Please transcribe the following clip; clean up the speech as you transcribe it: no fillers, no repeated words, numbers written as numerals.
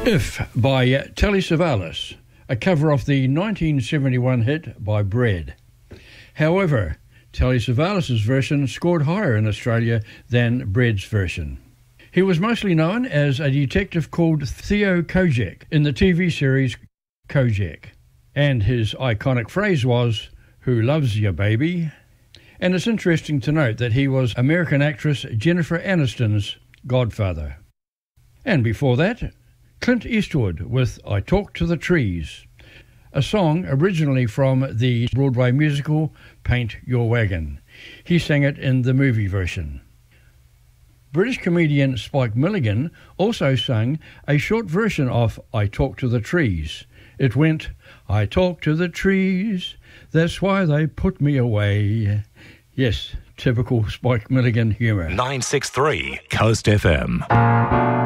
If by Telly Savalas, a cover of the 1971 hit by Bread. However, Telly Savalas' version scored higher in Australia than Bread's version. He was mostly known as a detective called Theo Kojak in the TV series Kojak, and his iconic phrase was, "Who loves ya, baby?" And it's interesting to note that he was American actress Jennifer Aniston's godfather. And before that, Clint Eastwood with I Talk to the Trees, a song originally from the Broadway musical Paint Your Wagon. He sang it in the movie version. British comedian Spike Milligan also sang a short version of I Talk to the Trees. It went, I talk to the trees, that's why they put me away. Yes, typical Spike Milligan humour. 963 Coast FM.